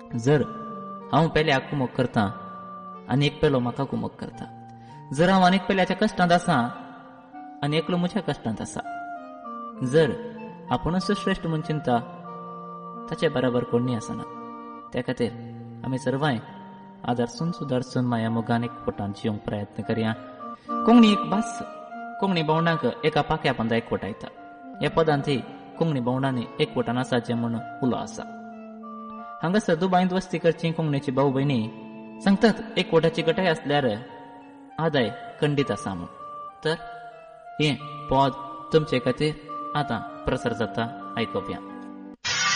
जर हांव पेल्याक कुमोग करता आनी एक पेलो म्हाका कुमोग करता, जर हांव आनीक पेल्याच्या कश्टांत आसा आनी एकलो म्हज्या कश्टांत आसा, जर आपुणूच श्रेष्ठ म्हूण चिंता ताचे बराबर कोणी आसना. त्या खातीर आमी सर्वांय आदारसून सुदारसून माया मोगान एकवटान जिवंक प्रयत्न करया. कोंकणी एक भास कोंकणी भोंवडांक एका पाक्या पंदा एकवटायता. ह्या पदांत ही कोंकणी भोंवडांनी एकवटान आसाचे म्हूण उलो आसा. हांगासर दुबायंत वस्ती करची कोंकणीची भाऊ भयणी सांगतात एकवटाची गटाय आसल्यार आदाय खंडीत आसा म्हूण. तर हें पद तुमचे खातीर आतां प्रसार जाता, आयकोवया.